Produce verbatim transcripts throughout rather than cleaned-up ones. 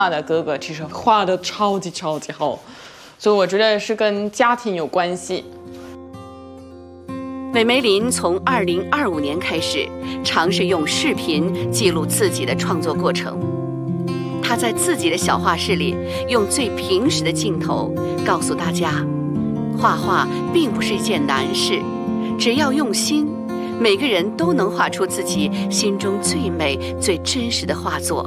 他的哥哥其实画的超级超级好，所以我觉得是跟家庭有关系。 韦梅林从二零二五年开始尝试用视频记录自己的创作过程。他在自己的小画室里用最平实的镜头告诉大家，画画并不是一件难事，只要用心，每个人都能画出自己心中最美、最真实的画作。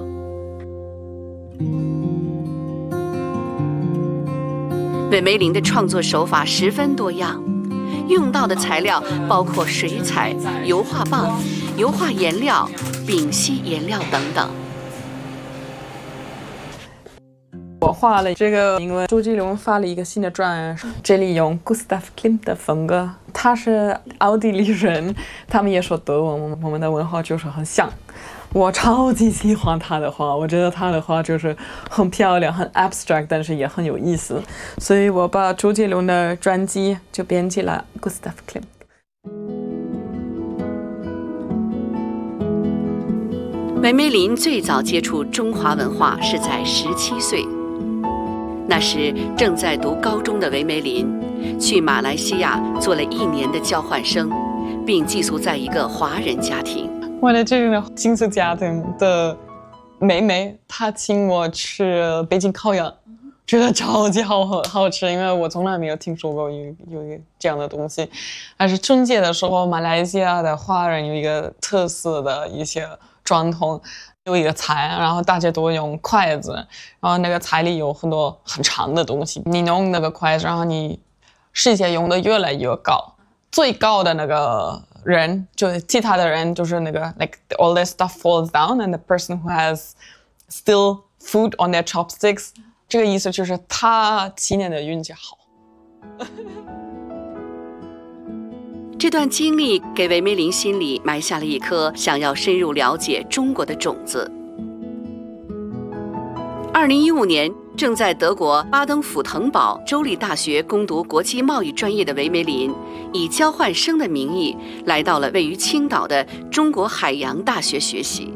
韦梅林的创作手法十分多样，用到的材料包括水彩、油画棒、油画颜料、丙烯颜料等等。 我画了这个，因为周杰伦发了一个新的专，这里用 Gustav Klimt 的风格，他是奥地利人，他们也说德文，我们的文化就是很像。我超级喜欢他的画，我觉得他的画就是很漂亮，很 abstract， 但是也很有意思，所以我把周杰伦的专辑就编辑了 Gustav Klimt。 韦梅林最早接触中华文化是在十七岁，那时正在读高中的韦梅林去马来西亚做了一年的交换生，并寄宿在一个华人家庭。 我的这个寄宿家庭的妹妹，她请我吃北京烤鸭，觉得超级好喝好吃，因为我从来没有听说过有有这样的东西。还是春节的时候，马来西亚的华人有一个特色的一些传统，有一个菜，然后大家都用筷子，然后那个菜里有很多很长的东西，你弄那个筷子，然后你世界用的越来越高，最高的那个人就是其他的人就是那个 like all this stuff falls down and the person who has still food on their chopsticks， 这个意思就是他今年的运气好。 这段经历给韦梅林心里埋下了一颗想要深入了解中国的种子。二零一五年，正在德国巴登符腾堡州立大学攻读国际贸易专业的韦梅林，以交换生的名义来到了位于青岛的中国海洋大学学习。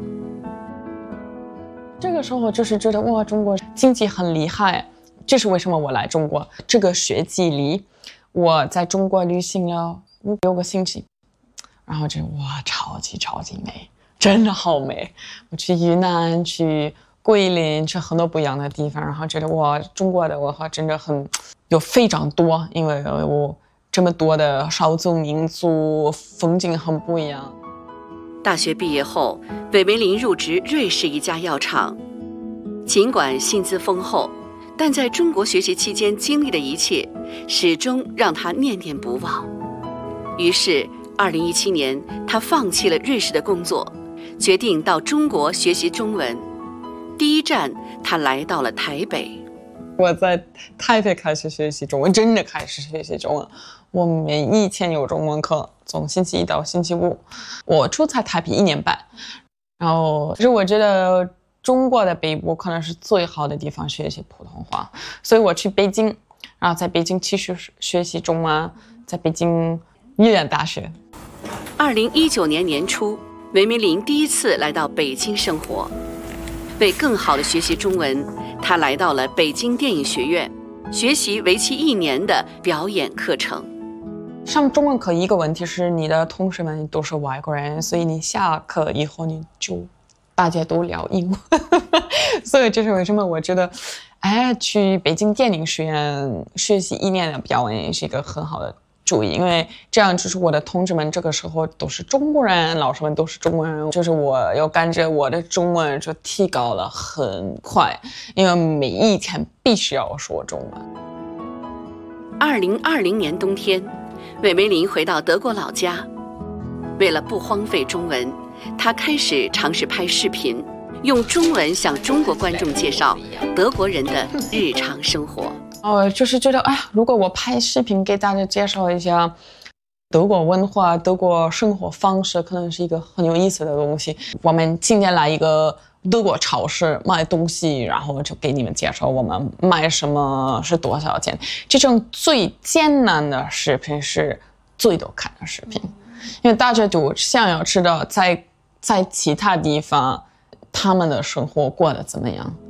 这个时候就是觉得哇，中国经济很厉害，这是为什么我来中国。这个学期里，我在中国旅行了五六个星期，然后就哇，超级超级美，真的好美。我去云南，去桂林，去很多不一样的地方，然后觉得哇，中国的文化真的很有非常多，因为我这么多的少数民族，风景很不一样。 大学毕业后，韦梅林入职瑞士一家药厂，尽管薪资丰厚，但在中国学习期间经历的一切，始终让他念念不忘。于是，二零一七年，他放弃了瑞士的工作，决定到中国学习中文。第一站，他来到了台北。 我在台北开始学习中文，真的开始学习中文。我每一天有中文课，从星期一到星期五。我住在台北一年半，然后其实我觉得中国的北部可能是最好的地方学习普通话，所以我去北京，然后在北京继续学习中文，在北京语言大学。 二零一九年年初，韦梅林第一次来到北京生活。为更好地学习中文，他来到了北京电影学院，学习为期一年的表演课程。 上中文课一个问题是你的同学们都是外国人，所以你下课以后你就大家都聊英文。所以这是为什么我觉得哎，去北京电影学院学习一年的表演是一个很好的主意，因为这样就是我的同志们这个时候都是中国人，老师们都是中国人，就是我有感觉我的中文就提高了很快，因为每一天必须要说中文。 二零二零年冬天，韦梅林回到德国老家，为了不荒废中文，他开始尝试拍视频，用中文向中国观众介绍德国人的日常生活。 哦，就是觉得，哎呀，如果我拍视频给大家介绍一下德国文化、德国生活方式，可能是一个很有意思的东西。我们今天来一个德国超市买东西，然后就给你们介绍我们买什么是多少钱。这种最艰难的视频是最多看的视频，因为大家都想要知道在在其他地方他们的生活过得怎么样。